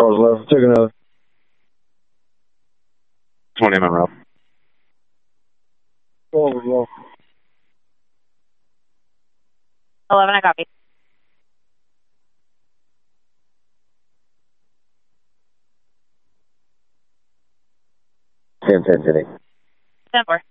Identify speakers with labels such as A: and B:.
A: hours left. Take another.
B: 20 on route.
A: Go over, bro.
C: 11, I copy.
B: 10, 10, 10, 8.
C: 10-4.